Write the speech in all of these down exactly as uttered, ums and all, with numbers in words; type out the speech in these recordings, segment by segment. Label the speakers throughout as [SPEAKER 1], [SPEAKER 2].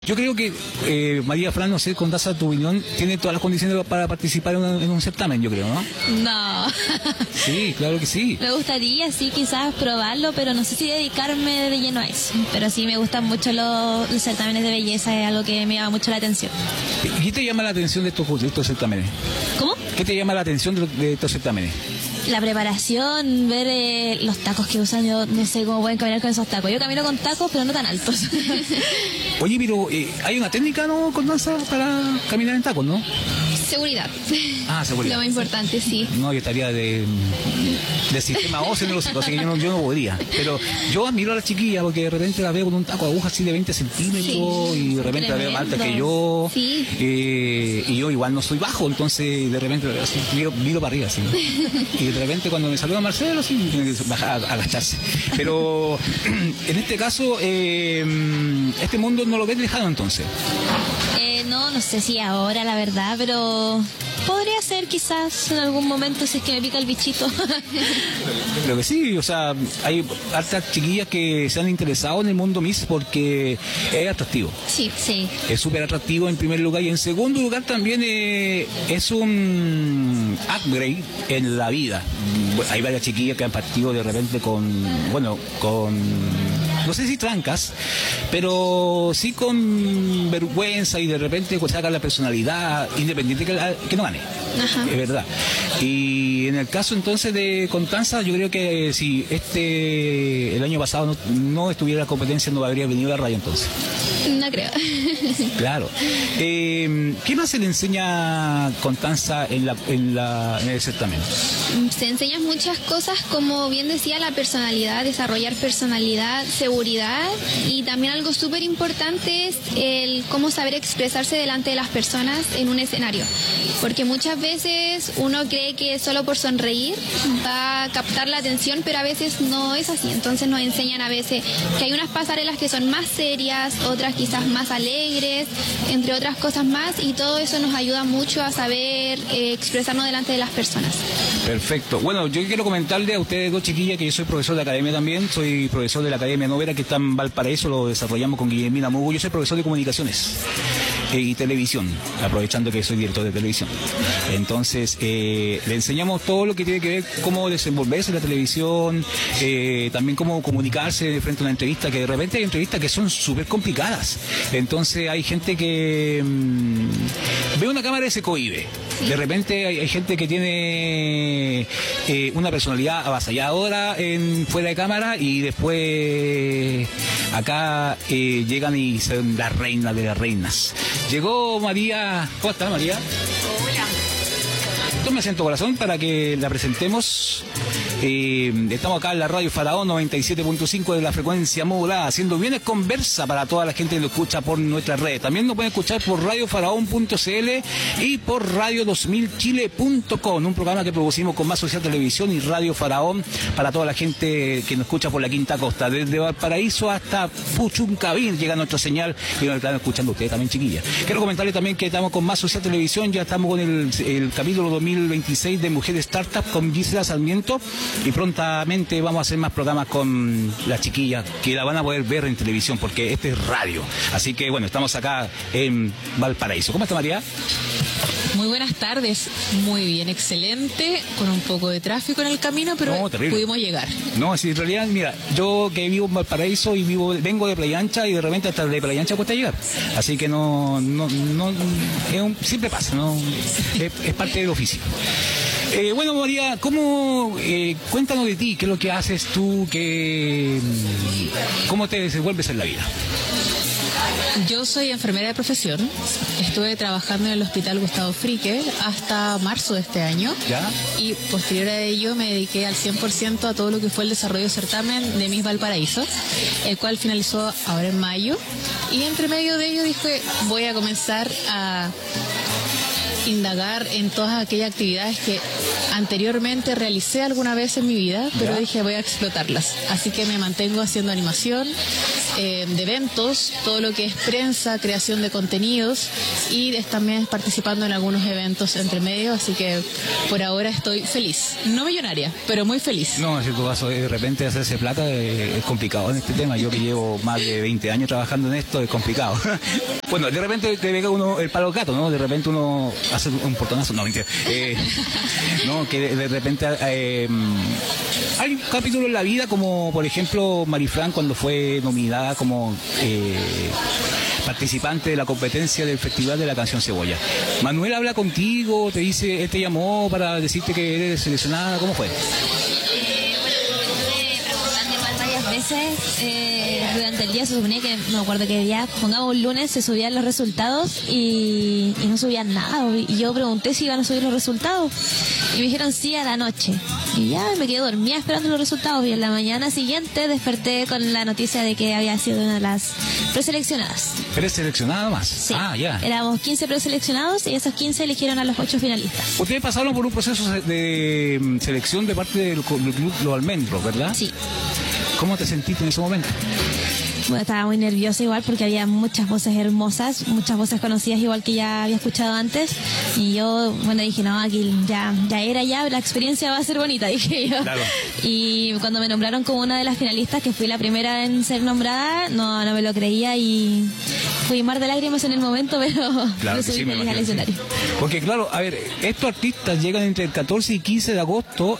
[SPEAKER 1] Yo creo que eh, María Fran, no sé, con Daza, tu opinión, tiene todas las condiciones para participar en, una, en un certamen, yo creo, ¿no?
[SPEAKER 2] No.
[SPEAKER 1] Sí, claro que sí.
[SPEAKER 2] Me gustaría, sí, quizás probarlo, pero no sé si dedicarme de lleno a eso. Pero sí me gustan mucho los, los certámenes de belleza, es algo que me llama mucho la atención.
[SPEAKER 1] ¿Y qué te llama la atención de estos, de estos certámenes?
[SPEAKER 2] ¿Cómo?
[SPEAKER 1] ¿Qué te llama la atención de, de estos certámenes?
[SPEAKER 2] La preparación, ver eh, los tacos que usan, yo no sé cómo pueden caminar con esos tacos. Yo camino con tacos, pero no tan altos.
[SPEAKER 1] Oye, pero eh, hay una técnica, ¿no, con Daza, para caminar en tacos, no?
[SPEAKER 3] Seguridad.
[SPEAKER 1] Ah, seguridad.
[SPEAKER 3] Lo más importante, sí.
[SPEAKER 1] No, yo estaría de, de sistema óseo en los hijos, así que yo no, yo no podría. Pero yo admiro a la chiquilla porque de repente la veo con un taco de aguja así de veinte centímetros, sí, y de repente tremendo. La veo más alta que yo.
[SPEAKER 3] Sí.
[SPEAKER 1] Eh, y yo igual no soy bajo, entonces de repente así, miro, miro para arriba. Así. Y de repente cuando me saluda Marcelo, así, tiene que bajar a agacharse. Pero en este caso, eh, este mundo no lo ves lejano entonces.
[SPEAKER 2] Eh, no, no sé si ahora, la verdad, pero podría ser quizás en algún momento si es que me pica el bichito.
[SPEAKER 1] Creo que sí, o sea, hay hartas chiquillas que se han interesado en el mundo Miss porque es atractivo.
[SPEAKER 2] Sí, sí.
[SPEAKER 1] Es súper atractivo en primer lugar y en segundo lugar también eh, es un upgrade en la vida. Hay varias chiquillas que han partido de repente con, bueno, con... no sé si trancas, pero sí con vergüenza y de repente pues, sacan la personalidad independiente que, la, que no gane.
[SPEAKER 2] Ajá.
[SPEAKER 1] Es verdad. Y en el caso entonces de Constanza, yo creo que si este el año pasado no, no estuviera la competencia, no habría venido a la radio entonces.
[SPEAKER 3] No creo.
[SPEAKER 1] Claro. Eh, ¿Qué más se le enseña a Constanza en, la, en, la, en el certamen?
[SPEAKER 3] Se enseñan muchas cosas, como bien decía, la personalidad, desarrollar personalidad, seguridad, y también algo súper importante es el cómo saber expresarse delante de las personas en un escenario. Porque muchas veces uno cree que solo por sonreír va a captar la atención, pero a veces no es así. Entonces nos enseñan a veces que hay unas pasarelas que son más serias, otras quizás más alegres, entre otras cosas más, y todo eso nos ayuda mucho a saber eh, expresarnos delante de las personas.
[SPEAKER 1] Perfecto. Bueno, yo quiero comentarle a ustedes dos chiquillas que yo soy profesor de academia también, soy profesor de la Academia Novera que está en Valparaíso, lo desarrollamos con Guillermina Mugo. Yo soy profesor de comunicaciones eh, y televisión, aprovechando que soy director de televisión. Entonces, eh, le enseñamos todo lo que tiene que ver cómo desenvolverse en la televisión, eh, también cómo comunicarse frente a una entrevista, que de repente hay entrevistas que son súper complicadas. Entonces hay gente que mmm, ve una cámara y se cohíbe. De repente hay, hay gente que tiene eh, una personalidad avasalladora en, fuera de cámara y después acá eh, llegan y son las reinas de las reinas. Llegó María. ¿Cómo está, María?
[SPEAKER 4] Hola.
[SPEAKER 1] Tome asiento, corazón, para que la presentemos. Eh, estamos acá en la radio Faraón noventa y siete punto cinco de la frecuencia modulada, haciendo bienes conversa para toda la gente que nos escucha por nuestras redes. También nos pueden escuchar por radio faraón punto c l y por radio dos mil chile punto com, un programa que producimos con Más Social Televisión y Radio Faraón para toda la gente que nos escucha por la Quinta Costa. Desde Valparaíso hasta Puchuncaví llega nuestra señal y nos están escuchando ustedes también, chiquillas. Quiero comentarles también que estamos con Más Social Televisión, ya estamos con el, el capítulo dos mil veintiséis de Mujeres Startup con Gisela Sarmiento. Y prontamente vamos a hacer más programas con las chiquillas que la van a poder ver en televisión porque este es radio. Así que bueno, estamos acá en Valparaíso. ¿Cómo está, María?
[SPEAKER 4] Muy buenas tardes, muy bien, excelente, con un poco de tráfico en el camino, pero
[SPEAKER 1] no,
[SPEAKER 4] pudimos llegar.
[SPEAKER 1] No, si en realidad, mira, yo que vivo en Valparaíso y vivo, vengo de Playa Ancha y de repente hasta de Playa Ancha cuesta llegar. Así que no, no, no, es un, siempre pasa, no, es, es parte del oficio. Eh, bueno, María, ¿cómo, eh, cuéntanos de ti, qué es lo que haces tú, qué, cómo te desenvuelves en la vida?
[SPEAKER 4] Yo soy enfermera de profesión, estuve trabajando en el Hospital Gustavo Frique hasta marzo de este año.
[SPEAKER 1] ¿Ya?
[SPEAKER 4] Y posterior a ello me dediqué al cien por ciento a todo lo que fue el desarrollo del certamen de Miss Valparaíso, el cual finalizó ahora en mayo, y entre medio de ello dije, voy a comenzar a indagar en todas aquellas actividades que anteriormente realicé alguna vez en mi vida, pero
[SPEAKER 1] ¿Ya?
[SPEAKER 4] dije voy a explotarlas. Así que me mantengo haciendo animación, eh, de eventos, todo lo que es prensa, creación de contenidos y es también participando en algunos eventos entre medio, así que por ahora estoy feliz. No millonaria, pero muy feliz.
[SPEAKER 1] No, en cierto caso, de repente hacerse plata eh, es complicado en este tema. Yo que llevo más de veinte años trabajando en esto, es complicado. Bueno, de repente te pega uno el palo al gato, ¿no? De repente uno hace un portonazo, no, mentira. Eh, no, que de, de repente eh, hay capítulos en la vida, como por ejemplo Marifran cuando fue nominada como eh, participante de la competencia del Festival de la Canción Cebolla. Manuel habla contigo, te dice, él te llamó para decirte que eres seleccionada, ¿cómo fue?
[SPEAKER 2] Veces eh, durante el día se suponía que, no me acuerdo qué día, pongamos un lunes, se subían los resultados y, y no subían nada. Y yo pregunté si iban a subir los resultados y me dijeron sí a la noche. Y ya me quedé dormida esperando los resultados y en la mañana siguiente desperté con la noticia de que había sido una de las preseleccionadas.
[SPEAKER 1] ¿Preseleccionada más?
[SPEAKER 2] Sí.
[SPEAKER 1] Ah, ya.
[SPEAKER 2] Éramos quince preseleccionados y esos quince eligieron a los ocho finalistas.
[SPEAKER 1] Ustedes pasaron por un proceso de selección de parte del club Los Almendros, ¿verdad?
[SPEAKER 2] Sí.
[SPEAKER 1] ¿Cómo te sentiste en ese momento?
[SPEAKER 2] Bueno, estaba muy nerviosa igual porque había muchas voces hermosas, muchas voces conocidas igual que ya había escuchado antes. Y yo, bueno, dije, no, aquí ya, ya era ya, la experiencia va a ser bonita, dije yo.
[SPEAKER 1] Claro.
[SPEAKER 2] Y cuando me nombraron como una de las finalistas, que fui la primera en ser nombrada, no, no me lo creía y fui mar de lágrimas en el momento, pero
[SPEAKER 1] claro
[SPEAKER 2] me subí
[SPEAKER 1] sí,
[SPEAKER 2] feliz al escenario.
[SPEAKER 1] Porque claro, a ver, estos artistas llegan entre el catorce y quince de agosto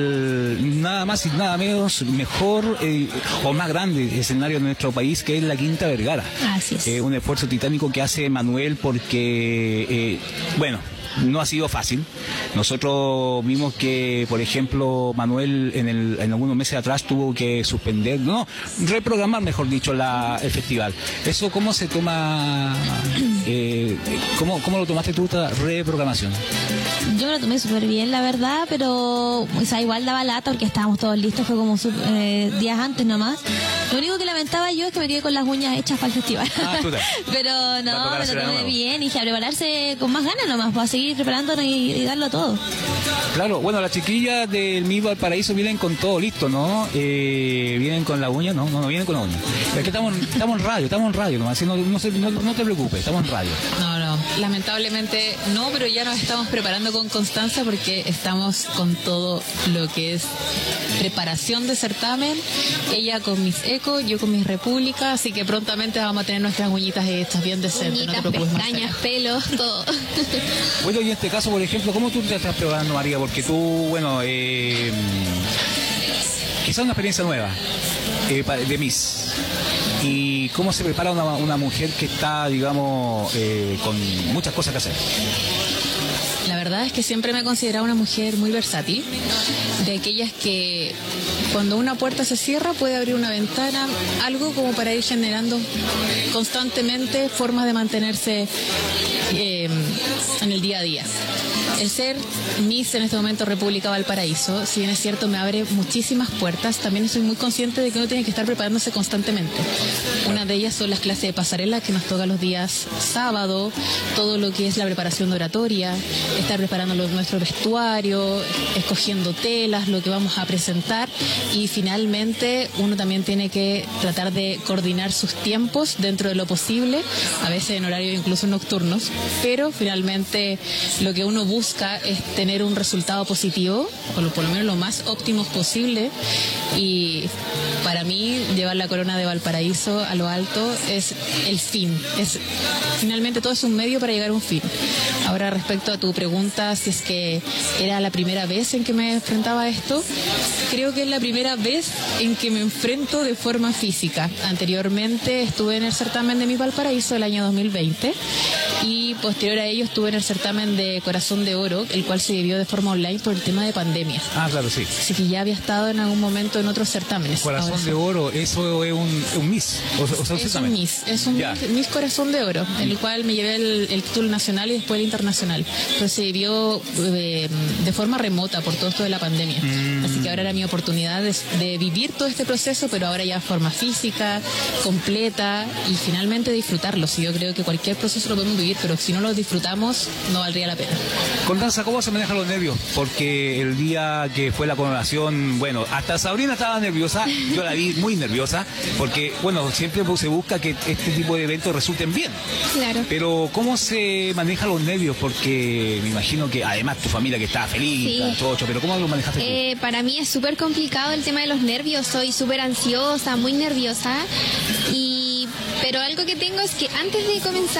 [SPEAKER 1] al nada más y nada menos mejor eh, o más grande escenario de nuestro país, que es la Quinta Vergara.
[SPEAKER 2] Así es.
[SPEAKER 1] Eh, un esfuerzo titánico que hace Manuel porque, eh, bueno, no ha sido fácil. Nosotros vimos que, por ejemplo, Manuel en, el, en algunos meses atrás tuvo que suspender, no, reprogramar, mejor dicho, la, el festival. ¿Eso cómo se toma, eh, cómo, cómo lo tomaste tú, esta reprogramación?
[SPEAKER 2] Yo me lo tomé súper bien, la verdad, pero o sea, igual daba lata porque estábamos todos listos, fue como eh, días antes nomás. Lo único que lamentaba yo es que me quedé con las uñas hechas para el festival. Ah, pero no, me lo tomé bien y dije a prepararse con más ganas nomás, para seguir preparándonos y, y darlo todo.
[SPEAKER 1] Claro, bueno, las chiquillas del Miss Valparaíso vienen con todo listo, ¿no? Eh, vienen con la uña, no, no, no vienen con la uña. Es que estamos, estamos en radio, estamos en radio nomás, así no, no, no, no te preocupes, estamos en radio.
[SPEAKER 4] No, no, lamentablemente no, pero ya nos estamos preparando con constancia porque estamos con todo lo que es preparación de certamen, ella con Miss Eco, yo con Miss República, así que prontamente vamos a tener nuestras uñitas hechas bien decentes.
[SPEAKER 3] Uñitas,
[SPEAKER 4] no te preocupes,
[SPEAKER 3] pestañas, pelos, todo.
[SPEAKER 1] Bueno, y en este caso, por ejemplo, ¿cómo tú te estás preparando, María? Porque tú, bueno, eh, quizás una experiencia nueva eh, de Miss. ¿Y cómo se prepara una, una mujer que está, digamos, eh, con muchas cosas que hacer?
[SPEAKER 4] La verdad es que siempre me he considerado una mujer muy versátil, de aquellas que cuando una puerta se cierra puede abrir una ventana, algo como para ir generando constantemente formas de mantenerse eh, en el día a día. El ser Miss en este momento República Valparaíso, si bien es cierto, me abre muchísimas puertas, también estoy muy consciente de que uno tiene que estar preparándose constantemente. Una de ellas son las clases de pasarela que nos toca los días sábado, todo lo que es la preparación de oratoria, estar preparando nuestro vestuario, escogiendo telas, lo que vamos a presentar y finalmente uno también tiene que tratar de coordinar sus tiempos dentro de lo posible, a veces en horarios incluso nocturnos, pero finalmente lo que uno busca es tener un resultado positivo, o por lo menos lo más óptimo posible, y para mí llevar la corona de Valparaíso a lo alto es el fin, es finalmente todo es un medio para llegar a un fin. Ahora, respecto a tu pregunta, si es que era la primera vez en que me enfrentaba a esto, creo que es la primera vez en que me enfrento de forma física. Anteriormente estuve en el certamen de Miss Valparaíso el año dos mil veinte y posterior a ello estuve en el certamen de Corazón de Oro, el cual se vivió de forma online por el tema de pandemia.
[SPEAKER 1] Ah, claro, sí.
[SPEAKER 4] Así que ya había estado en algún momento en otros certámenes.
[SPEAKER 1] Corazón Ahora, de Oro, eso es un, un Miss. O, o sea, un
[SPEAKER 4] es un Miss, es un Miss, Miss Corazón de Oro, en el cual me llevé el, el título nacional y después el internacional. Pero se vivió eh, de forma remota por todo esto de la pandemia. Mm. Así que ahora era mi oportunidad de, de vivir todo este proceso, pero ahora ya de forma física, completa y finalmente disfrutarlo. Si yo creo que cualquier proceso lo podemos vivir, pero si no lo disfrutamos, no valdría la pena.
[SPEAKER 1] Constanza, ¿cómo se manejan los nervios? Porque el día que fue la coronación, bueno, hasta Sabrina estaba nerviosa, yo la vi muy nerviosa, porque, bueno, siempre se busca que este tipo de eventos resulten bien.
[SPEAKER 3] Claro.
[SPEAKER 1] Pero, ¿cómo se manejan los nervios? Porque me imagino que, además, tu familia que estaba feliz,
[SPEAKER 3] Sí.
[SPEAKER 1] estaba chocho, pero ¿cómo lo manejaste tú?
[SPEAKER 3] Eh, para mí es súper complicado el tema de los nervios, soy súper ansiosa, muy nerviosa, y pero algo que tengo es que antes de comenzar